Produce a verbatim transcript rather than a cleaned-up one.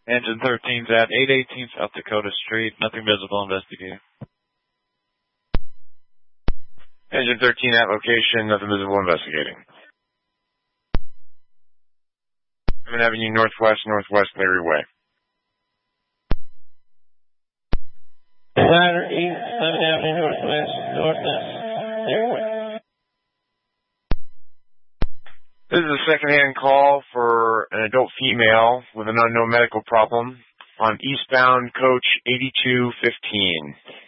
Engine thirteen's at eight eighteen South Dakota Street. Nothing visible. Investigating. Engine thirteen at location. Nothing visible. Investigating. Hammond Avenue Northwest, Northwest Larry Way. Ladder East, Hammond Avenue Northwest, Northwest Larry Way. This is a secondhand call for an adult female with an unknown medical problem on eastbound coach eighty-two fifteen.